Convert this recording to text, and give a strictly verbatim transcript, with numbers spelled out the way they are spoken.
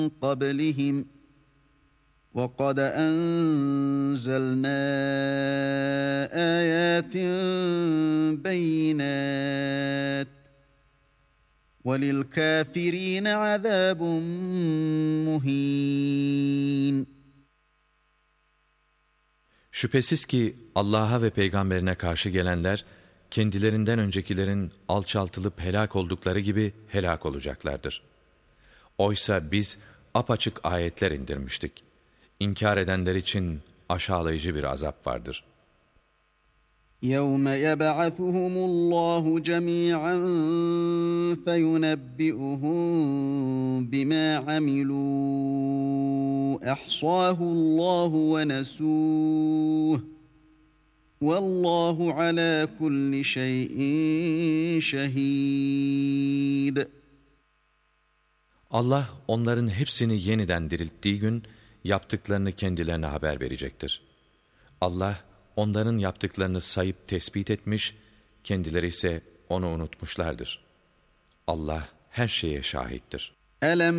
قَبْلِهِمْ وَقَدْ أَنزَلْنَا آيَاتٍ بَيِّنَاتٍ وَلِلْكَافِرِينَ عَذَابٌ مُهِينٌ. Şüphesiz ki Allah'a ve peygamberine karşı gelenler, kendilerinden öncekilerin alçaltılıp helak oldukları gibi helak olacaklardır. Oysa biz apaçık ayetler indirmiştik. İnkar edenler için aşağılayıcı bir azap vardır. يَوْمَ يَبْعَثُهُمُ اللّٰهُ جَمِيعًا فَيُنَبِّئُهُم بِمَا عَمِلُوا أَحْصَاهُ اللّٰهُ وَنَسُوهُ وَاللّٰهُ عَلَى كُلِّ شَيْءٍ شَهِيدٌ. Allah onların hepsini yeniden dirilttiği gün yaptıklarını kendilerine haber verecektir. Allah onların yaptıklarını sayıp tespit etmiş, kendileri ise onu unutmuşlardır. Allah her şeye şahittir. أَلَمْ